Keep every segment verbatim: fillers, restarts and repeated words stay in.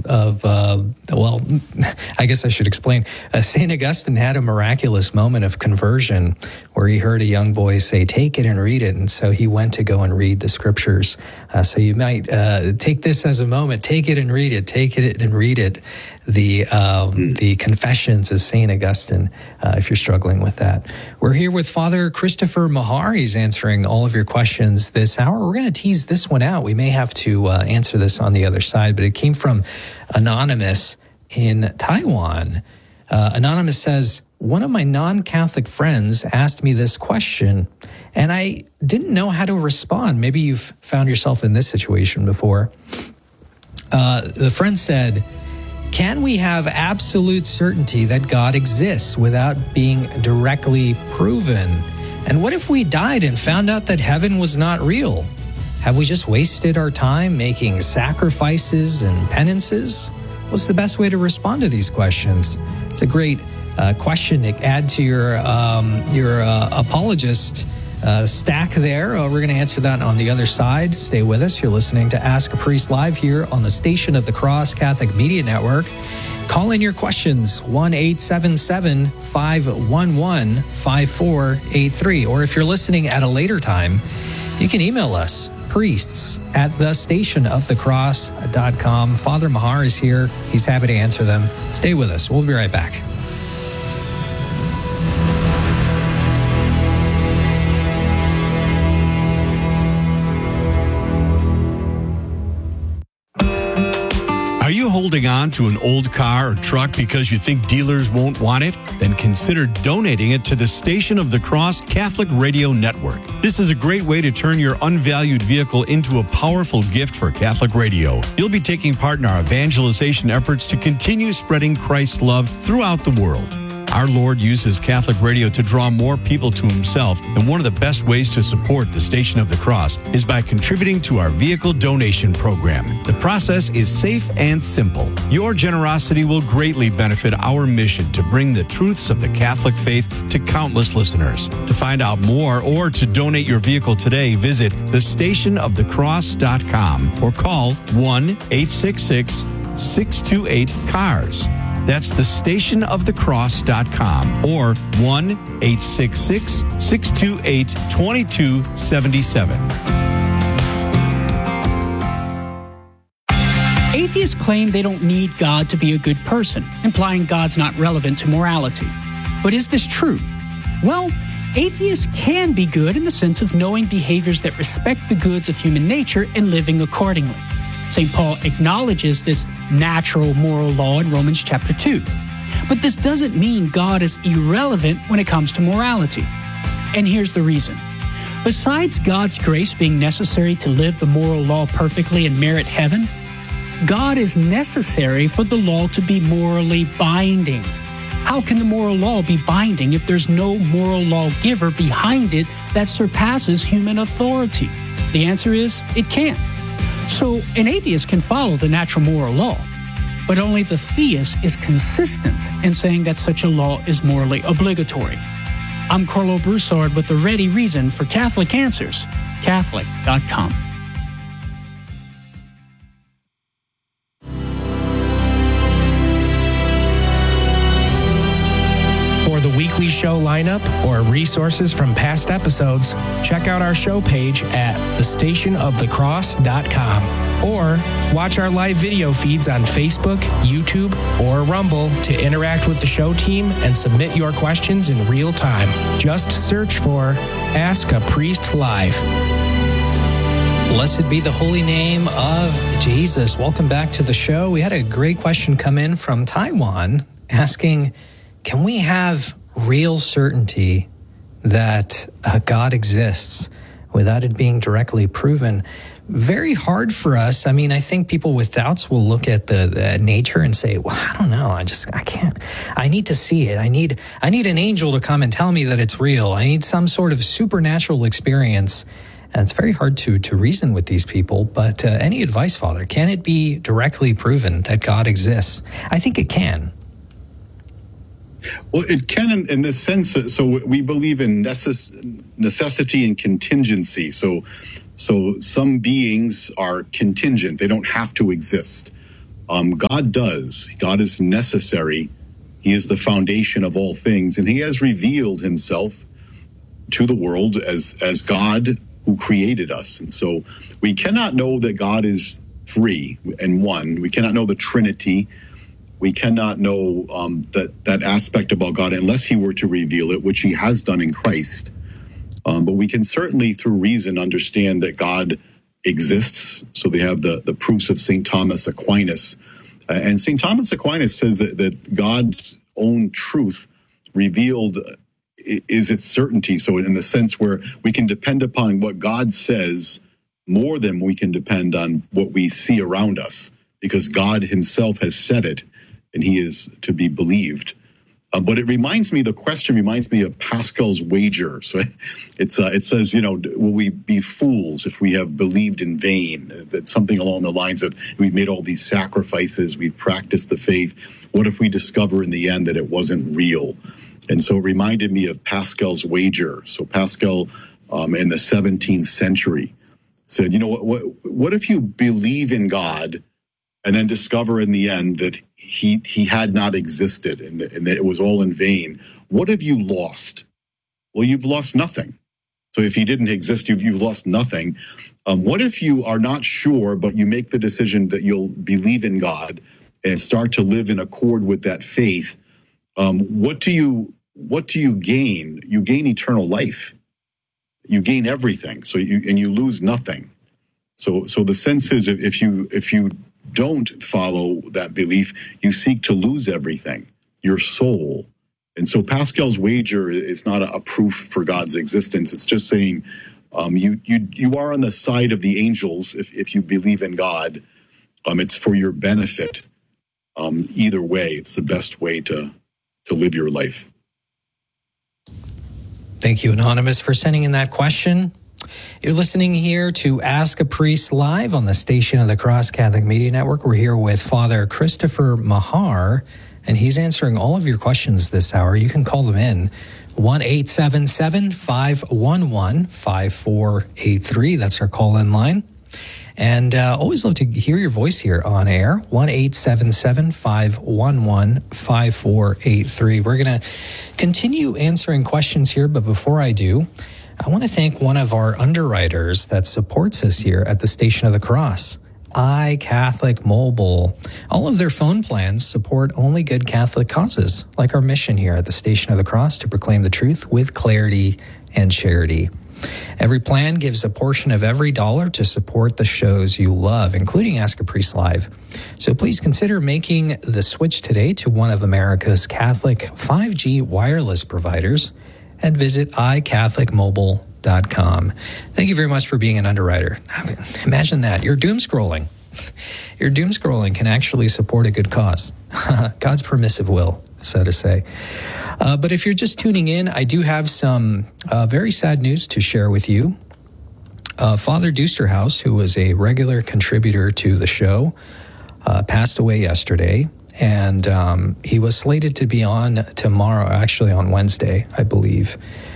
of, uh, well, I guess I should explain. Uh, Saint Augustine had a miraculous moment of conversion where he heard a young boy say, take it and read it. And so he went to go and read the scriptures. Uh, so you might uh, take this as a moment, take it and read it, take it and read it. The um, mm. the Confessions of Saint Augustine, uh, if you're struggling with that. We're here with Father Christopher Mahar. He's answering all of your questions this hour. We're going to tease this one out. We may have to uh, answer this on the other side, but it came from Anonymous in Taiwan. Uh, Anonymous says, one of my non-Catholic friends asked me this question, and I didn't know how to respond. Maybe you've found yourself in this situation before. Uh, the friend said, can we have absolute certainty that God exists without being directly proven? And what if we died and found out that heaven was not real? Have we just wasted our time making sacrifices and penances? What's the best way to respond to these questions? It's a great uh, question to add to your, um, your uh, apologist Uh, stack there. Uh, we're going to answer that on the other side. Stay with us. You're listening to Ask a Priest live here on the Station of the Cross Catholic Media Network. Call in your questions, one eight seven seven, five one one, five four eight three. Or if you're listening at a later time, you can email us, priests at the station of the cross dot com. Father Mahar is here. He's happy to answer them. Stay with us. We'll be right back. Are you holding on to an old car or truck because you think dealers won't want it? Then consider donating it to the Station of the Cross Catholic Radio Network. This is a great way to turn your unvalued vehicle into a powerful gift for Catholic radio. You'll be taking part in our evangelization efforts to continue spreading Christ's love throughout the world. Our Lord uses Catholic radio to draw more people to himself, and one of the best ways to support the Station of the Cross is by contributing to our vehicle donation program. The process is safe and simple. Your generosity will greatly benefit our mission to bring the truths of the Catholic faith to countless listeners. To find out more or to donate your vehicle today, visit the station of the cross dot com or call one eight six six, six two eight, C A R S. That's the station of the cross dot com or one eight six six, six two eight, two two seven seven. Atheists claim they don't need God to be a good person, implying God's not relevant to morality. But is this true? Well, atheists can be good in the sense of knowing behaviors that respect the goods of human nature and living accordingly. Saint Paul acknowledges this natural moral law in Romans chapter two. But this doesn't mean God is irrelevant when it comes to morality. And here's the reason. Besides God's grace being necessary to live the moral law perfectly and merit heaven, God is necessary for the law to be morally binding. How can the moral law be binding if there's no moral lawgiver behind it that surpasses human authority? The answer is, it can't. So an atheist can follow the natural moral law, but only the theist is consistent in saying that such a law is morally obligatory. I'm Carlo Broussard with the ready reason for Catholic Answers, Catholic dot com. For the weekly show lineup or resources from past episodes, check out our show page at the station of the cross dot com or watch our live video feeds on Facebook, YouTube, or Rumble to interact with the show team and submit your questions in real time. Just search for Ask a Priest Live. Blessed be the holy name of Jesus. Welcome back to the show. We had a great question come in from Taiwan asking, can we have real certainty that uh, God exists without it being directly proven? Very hard for us. I mean, I think people with doubts will look at the, the nature and say, well, I don't know. I just, I can't, I need to see it. I need, I need an angel to come and tell me that it's real. I need some sort of supernatural experience. And it's very hard to, to reason with these people. But uh, any advice, Father? Can it be directly proven that God exists? I think it can. Well, it can in, in this sense. So we believe in necess- necessity and contingency. So, so some beings are contingent; they don't have to exist. Um, God does. God is necessary. He is the foundation of all things, and he has revealed himself to the world as, as God who created us. And so we cannot know that God is three and one. We cannot know the Trinity. We cannot know um, that, that aspect about God unless he were to reveal it, which he has done in Christ. Um, but we can certainly, through reason, understand that God exists. So they have the, the proofs of Saint Thomas Aquinas. Uh, and Saint Thomas Aquinas says that, that God's own truth revealed is its certainty. So in the sense where we can depend upon what God says more than we can depend on what we see around us, because God himself has said it, and he is to be believed. Uh, but it reminds me, the question reminds me of Pascal's wager. So it's uh, it says, you know, will we be fools if we have believed in vain? That's something along the lines of, we've made all these sacrifices, we've practiced the faith. What if we discover in the end that it wasn't real? And so it reminded me of Pascal's wager. So Pascal, um, in the seventeenth century, said, you know, what, what, what if you believe in God and then discover in the end that he he had not existed and, and it was all in vain? What have you lost? Well, you've lost nothing. So if he didn't exist, you've, you've lost nothing. Um, what if you are not sure, but you make the decision that you'll believe in God and start to live in accord with that faith? Um, what do you what do you gain? You gain eternal life. You gain everything. So you and you lose nothing. So so the sense is, if you if you don't follow that belief, you seek to lose everything, your soul. And so Pascal's wager is not a, a proof for God's existence. It's just saying um, you you you are on the side of the angels if if you believe in God. Um, it's for your benefit. Um, either way, it's the best way to to live your life. Thank you, Anonymous, for sending in that question. You're listening here to Ask a Priest live on the Station of the Cross Catholic Media Network. We're here with Father Christopher Mahar, and he's answering all of your questions this hour. You can call them in, one eight seven seven, five one one, five four eight three. That's our call-in line. And uh, always love to hear your voice here on air, one eight seven seven, five one one, five four eight three. We're going to continue answering questions here, but before I do, I want to thank one of our underwriters that supports us here at the Station of the Cross, iCatholic Mobile. All of their phone plans support only good Catholic causes, like our mission here at the Station of the Cross to proclaim the truth with clarity and charity. Every plan gives a portion of every dollar to support the shows you love, including Ask a Priest Live. So please consider making the switch today to one of America's Catholic five G wireless providers and visit i catholic mobile dot com. Thank you very much for being an underwriter. Imagine that. You're doom scrolling. Your doom scrolling can actually support a good cause. God's permissive will, so to say. Uh, but if you're just tuning in, I do have some uh, very sad news to share with you. Uh, Father Dusterhouse, who was a regular contributor to the show, uh, passed away yesterday. And um, he was slated to be on tomorrow, actually on Wednesday, I believe.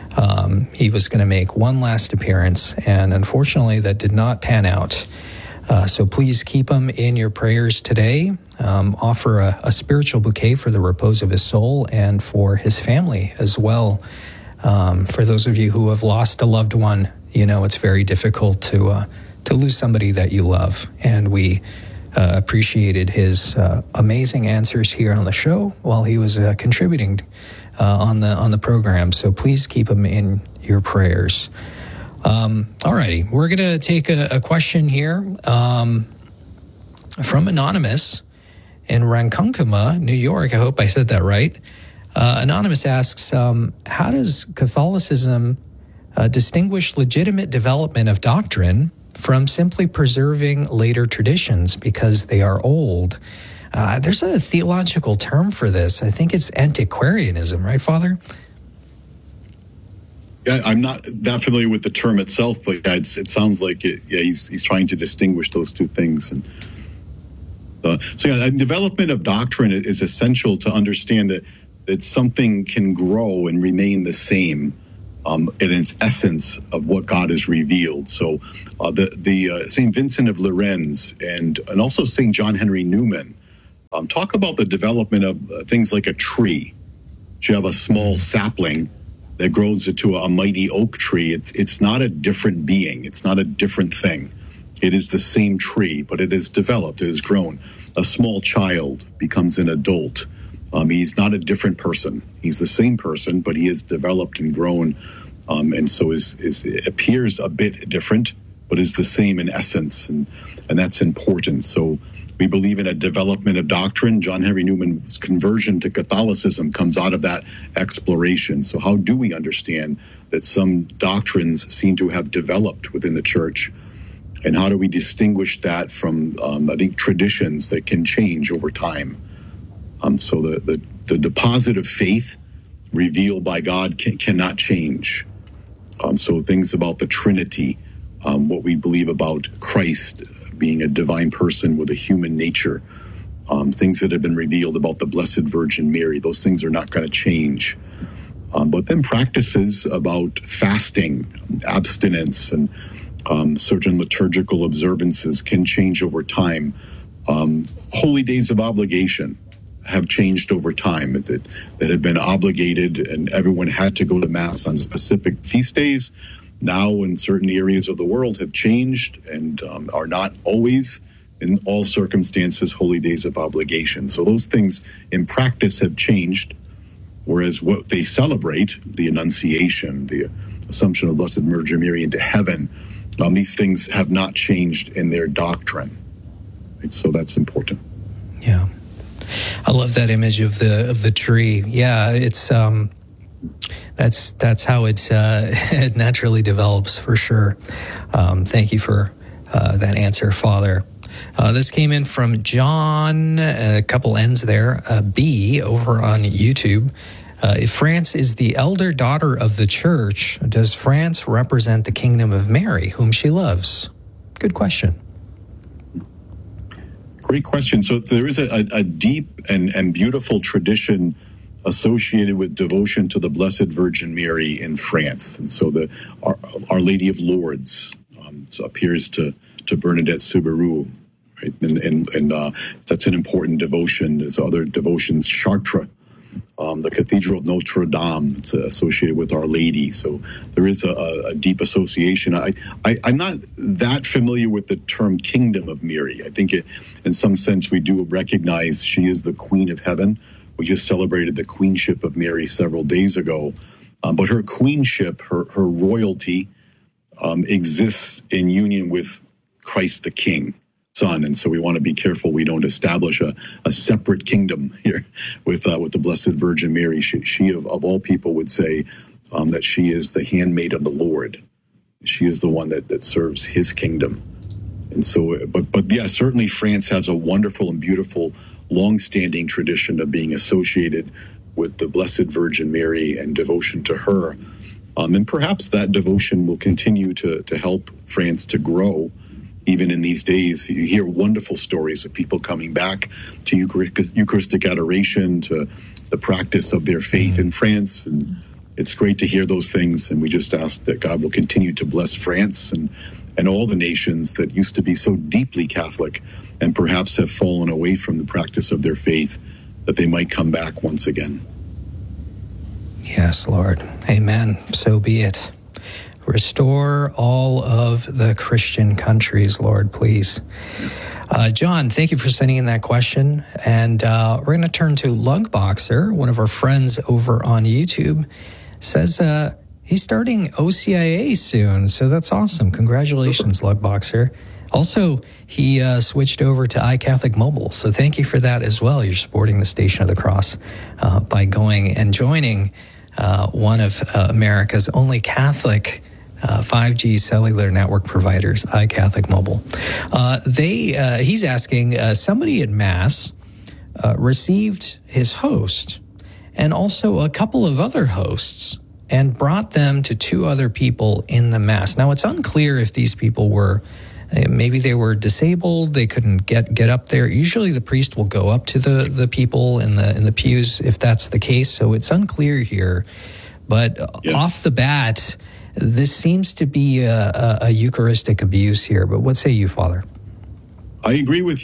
Um, he was going to make one last appearance, and unfortunately that did not pan out. Uh, so please keep him in your prayers today. Um, offer a, a spiritual bouquet for the repose of his soul and for his family as well. Um, for those of you who have lost a loved one, you know it's very difficult to uh, to lose somebody that you love, and we Uh, appreciated his uh, amazing answers here on the show while he was uh, contributing uh, on the on the program. So please keep him in your prayers. Um, all righty, we're going to take a, a question here um, from Anonymous in Ronkonkoma, New York. I hope I said that right. Uh, Anonymous asks, um, how does Catholicism uh, distinguish legitimate development of doctrine from simply preserving later traditions because they are old? Uh, there's a theological term for this. I think it's antiquarianism, right, Father? Yeah, I'm not that familiar with the term itself, but yeah, it's, it sounds like it, yeah, he's he's trying to distinguish those two things. And uh, so, yeah, development of doctrine is essential to understand that that something can grow and remain the same. Um, in its essence of what God has revealed. So uh, the the uh, Saint Vincent of Lérins and and also Saint John Henry Newman Um, talk about the development of uh, things like a tree. You have a small sapling that grows into a mighty oak tree. It's it's not a different being. It's not a different thing. It is the same tree, but it has developed. It has grown. A small child becomes an adult. Um, he's not a different person. He's the same person, but he has developed and grown, um, and so is, is it appears a bit different, but is the same in essence, and and that's important. So we believe in a development of doctrine. John Henry Newman's conversion to Catholicism comes out of that exploration. So how do we understand that some doctrines seem to have developed within the church? And how do we distinguish that from, um, I think, traditions that can change over time? Um, so the, the, the deposit of faith revealed by God can, cannot change. Um, so things about the Trinity, um, what we believe about Christ being a divine person with a human nature, um, things that have been revealed about the Blessed Virgin Mary, those things are not going to change. Um, but then practices about fasting, abstinence, and um, certain liturgical observances can change over time. Um, holy days of obligation have changed over time, that, that have been obligated, and everyone had to go to Mass on specific feast days. Now in certain areas of the world have changed and um, are not always, in all circumstances, holy days of obligation. So those things in practice have changed, whereas what they celebrate, the Annunciation, the Assumption of the Blessed Virgin Mary into heaven, um, these things have not changed in their doctrine. Right? So that's important. Yeah. I love that image of the of the tree. Yeah, it's... Um That's that's how it uh, it naturally develops, for sure. Um, thank you for uh, that answer, Father. Uh, this came in from John, a couple N's there, uh, B, over on YouTube. Uh, if France is the elder daughter of the Church, does France represent the kingdom of Mary, whom she loves? Good question. Great question. So there is a, a, a deep and, and beautiful tradition associated with devotion to the Blessed Virgin Mary in France. And so the Our, Our Lady of Lourdes um, so appears to, to Bernadette Soubirous, right? And, and, and uh, that's an important devotion. There's other devotions, Chartres, um, the Cathedral of Notre Dame, it's associated with Our Lady. So there is a, a deep association. I, I, I'm not that familiar with the term Kingdom of Mary. I think it, in some sense we do recognize she is the Queen of Heaven. We just celebrated the queenship of Mary several days ago. Um, but her queenship, her, her royalty, um, exists in union with Christ the King, Son. And so we want to be careful we don't establish a, a separate kingdom here with uh, with the Blessed Virgin Mary. She, she of, of all people would say um, that she is the handmaid of the Lord. She is the one that, that serves his kingdom. And so, but, but yeah, certainly France has a wonderful and beautiful long-standing tradition of being associated with the Blessed Virgin Mary and devotion to her. Um, and perhaps that devotion will continue to, to help France to grow even in these days. You hear wonderful stories of people coming back to Eucharistic adoration, to the practice of their faith in France. And it's great to hear those things. And we just ask that God will continue to bless France and, and all the nations that used to be so deeply Catholic and perhaps have fallen away from the practice of their faith, that they might come back once again. Yes, Lord. Amen. So be it. Restore all of the Christian countries, Lord, please. Uh, John, thank you for sending in that question. And uh, we're going to turn to Lugboxer, one of our friends over on YouTube, says uh, he's starting O C I A soon. So that's awesome. Congratulations, Lugboxer. Also, he uh, switched over to iCatholic Mobile, so thank you for that as well. You're supporting the Station of the Cross uh, by going and joining uh, one of uh, America's only Catholic uh, five G cellular network providers, iCatholic Mobile. Uh, they, uh, he's asking, uh, somebody at Mass uh, received his host and also a couple of other hosts and brought them to two other people in the Mass. Now, it's unclear if these people were maybe they were disabled, they couldn't get, get up there. Usually the priest will go up to the, the people in the in the pews if that's the case, so it's unclear here. But yes, off the bat, this seems to be a, a, a Eucharistic abuse here. But what say you, Father? I agree with you.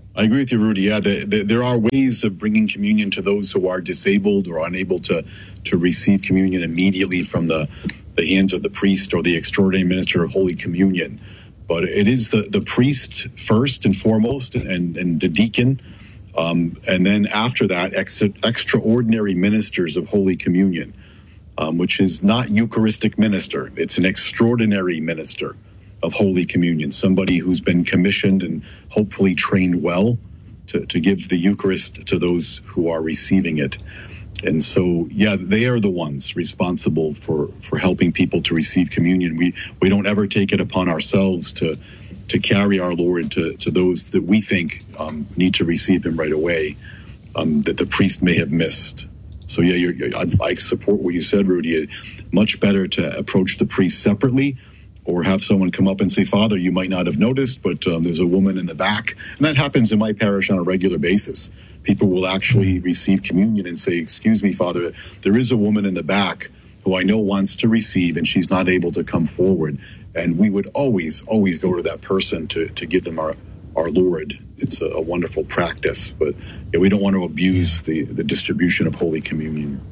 I agree with you, Rudy. Yeah, the, the, there are ways of bringing communion to those who are disabled or unable to, to receive communion immediately from the, the hands of the priest or the extraordinary minister of Holy Communion. But it is the, the priest first and foremost, and, and the deacon, um, and then after that, ex, extraordinary ministers of Holy Communion, um, which is not Eucharistic minister. It's an extraordinary minister of Holy Communion, somebody who's been commissioned and hopefully trained well to, to give the Eucharist to those who are receiving it. And so, yeah, they are the ones responsible for, for helping people to receive communion. We we don't ever take it upon ourselves to to carry our Lord to, to those that we think um, need to receive him right away, um, that the priest may have missed. So, yeah, you're, you're, I, I support what you said, Rudy. Much better to approach the priest separately, or have someone come up and say, Father, you might not have noticed, but um, there's a woman in the back. And that happens in my parish on a regular basis. People will actually receive communion and say, excuse me, Father, there is a woman in the back who I know wants to receive, and she's not able to come forward. And we would always, always go to that person to, to give them our, our Lord. It's a, a wonderful practice, but yeah, we don't want to abuse the, the distribution of Holy Communion.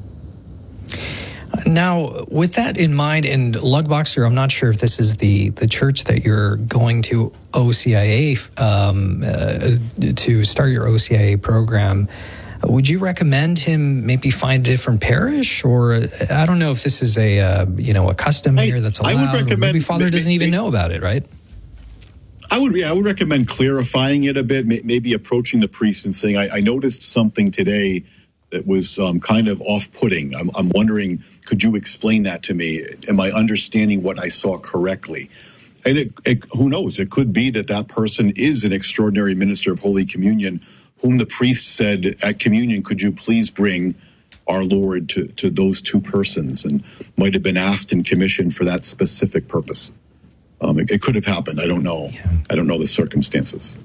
Now, with that in mind, and Lugboxer, I'm not sure if this is the, the church that you're going to O C I A um, uh, to start your O C I A program. Would you recommend him maybe find a different parish, or I don't know if this is a uh, you know a custom here that's allowed. I would recommend, maybe Father doesn't even know about it, right? I would, yeah, I would recommend clarifying it a bit, maybe approaching the priest and saying, I, I noticed something today that was um, kind of off-putting. I'm, I'm wondering, could you explain that to me? Am I understanding what I saw correctly? And it, it, who knows? It could be that that person is an extraordinary minister of Holy Communion, whom the priest said at communion, could you please bring our Lord to, to those two persons, and might have been asked and commissioned for that specific purpose. Um, it, it could have happened. I don't know. Yeah. I don't know the circumstances.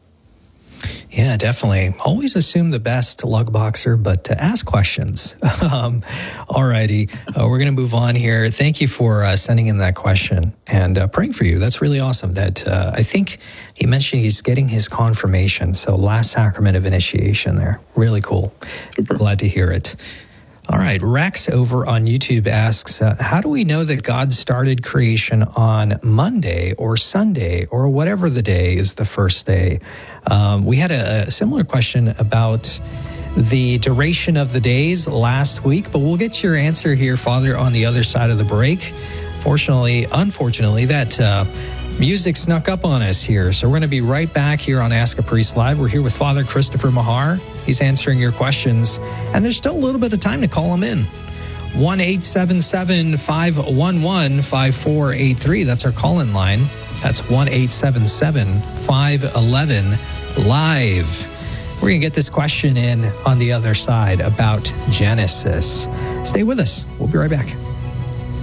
Yeah, definitely. Always assume the best, Lugboxer, but uh, ask questions. um, all righty. Uh, we're going to move on here. Thank you for uh, sending in that question and uh, praying for you. That's really awesome. That uh, I think he mentioned he's getting his confirmation. So last sacrament of initiation there. Really cool. Super. Glad to hear it. All right. Rex over on YouTube asks, uh, how do we know that God started creation on Monday or Sunday or whatever the day is the first day? Um, we had a, a similar question about the duration of the days last week, but we'll get to your answer here, Father, on the other side of the break. Fortunately, unfortunately, that uh, music snuck up on us here. So we're going to be right back here on Ask a Priest Live. We're here with Father Christopher Mahar. He's answering your questions, and there's still a little bit of time to call him in. one eight seven seven, five one one, five four eight three. That's our call-in line. That's one eight seven seven, five one one, live. We're going to get this question in on the other side about Genesis. Stay with us. We'll be right back.